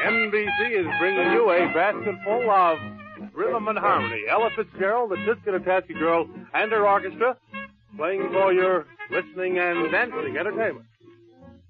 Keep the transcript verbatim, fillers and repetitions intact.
N B C is bringing you a basket full of rhythm and harmony. Ella Fitzgerald, the Tiscatatasky Girl, and her orchestra, playing for your listening and dancing entertainment.